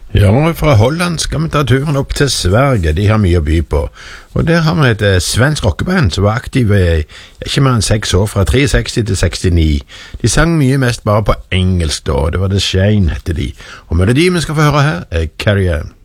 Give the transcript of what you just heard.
Ja, fra Holland skal vi ta turen opp til Sverige, de har mye å by på. Og der har vi et svensk rockeband som var aktiv i ikke mer enn 6 år, fra 63 til 69. De sang mye mest bare på engelsk da, det var The Shane hette de. Og melodien vi skal få høre her er Carrie Ann.